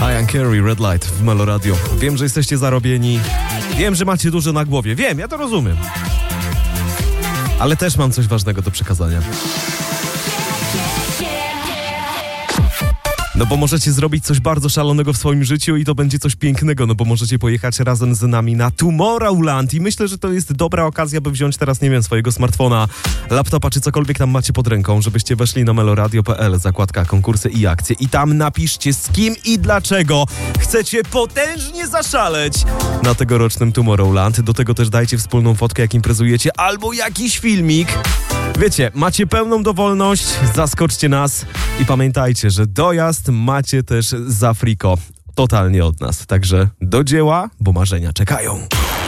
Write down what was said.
Ian Carey, Red Light w Melo Radio. Wiem, że jesteście zarobieni. Wiem, że macie dużo na głowie. Wiem, ja to rozumiem. Ale też mam coś ważnego do przekazania. No bo możecie zrobić coś bardzo szalonego w swoim życiu i to będzie coś pięknego, no bo możecie pojechać razem z nami na Tomorrowland i myślę, że to jest dobra okazja, by wziąć teraz, nie wiem, swojego smartfona, laptopa czy cokolwiek tam macie pod ręką, żebyście weszli na meloradio.pl, zakładka konkursy i akcje i tam napiszcie z kim i dlaczego chcecie potężnie zaszaleć na tegorocznym Tomorrowland. Do tego też dajcie wspólną fotkę, jak imprezujecie, albo jakiś filmik. Wiecie, macie pełną dowolność, zaskoczcie nas i pamiętajcie, że dojazd macie też za friko, totalnie od nas. Także do dzieła, bo marzenia czekają.